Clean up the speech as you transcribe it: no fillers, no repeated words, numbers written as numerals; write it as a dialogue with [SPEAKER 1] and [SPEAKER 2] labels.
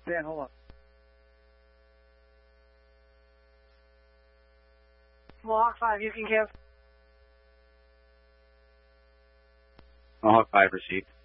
[SPEAKER 1] Dan, hold on.
[SPEAKER 2] Mohawk 5, you can give.
[SPEAKER 3] Mohawk 5 received.